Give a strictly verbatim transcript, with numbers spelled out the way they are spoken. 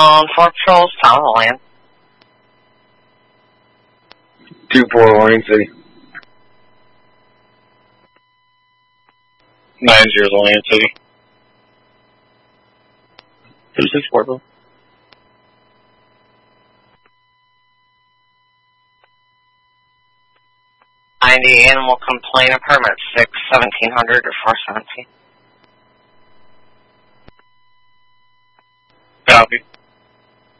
on four patrols, Town Land. two four, Lorraine City. nine zero, Lorraine City. two six four, Bill. ninety animal complaint permit six, seventeen hundred or four seventeen. Copy.